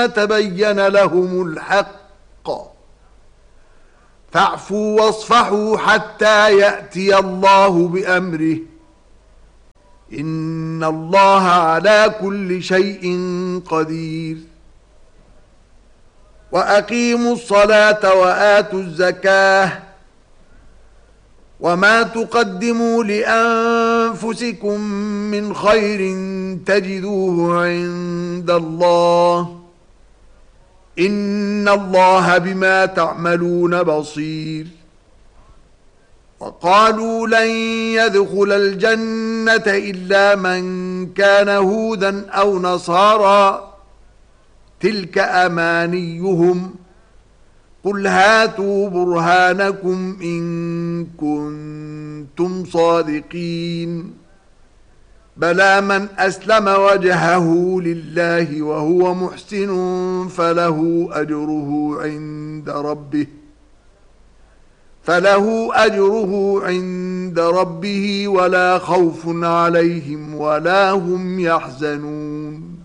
تبين لهم الحق فاعفوا واصفحوا حتى يأتي الله بأمره إن الله على كل شيء قدير وأقيموا الصلاة وآتوا الزكاة وما تقدموا لأنفسكم من خير تجدوه عند الله إن الله بما تعملون بصير وقالوا لن يدخل الجنة إلا من كان هودا أو نصارى تلك أمانيهم قل هاتوا برهانكم إن كنتم صادقين بلى من أسلم وجهه لله وهو محسن فله أجره عند ربه ولا خوف عليهم ولا هم يحزنون